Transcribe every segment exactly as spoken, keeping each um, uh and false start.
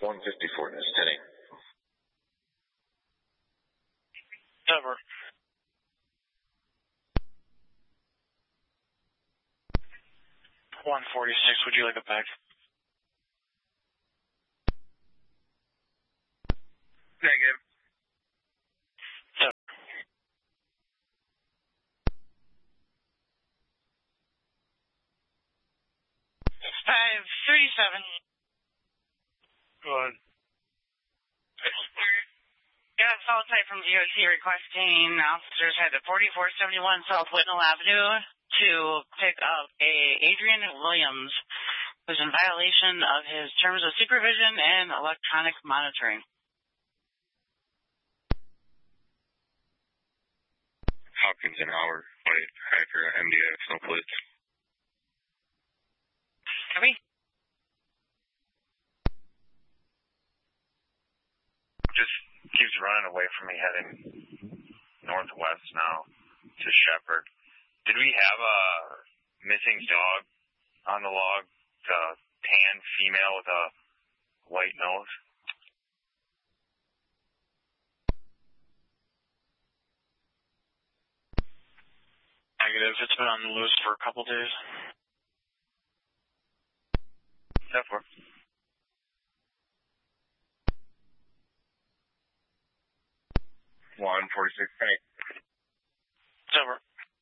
one fifty-four, that's ten eight. Over. one forty-six, would you like a pack? Negative. Over. five thirty-seven. Go ahead. Got a solid type from D O T requesting officers head to forty-four seventy-one South Whitnell Avenue to pick up a Adrian Williams, who's in violation of his terms of supervision and electronic monitoring. Hopkins an hour. Wait, I forgot M D X, no plates. Copy. Just keeps running away from me heading northwest now to Shepherd. Did we have a missing dog on the log? The tan female with a white nose? Negative. It's been on the loose for a couple days. Step four. one forty-six, ten eight. It's over.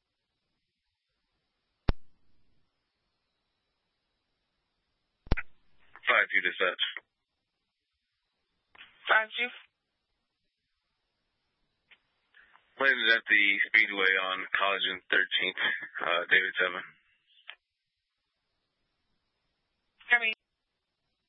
five two dispatch. five two. Landed at the Speedway on College and thirteenth, uh, David seven. Copy.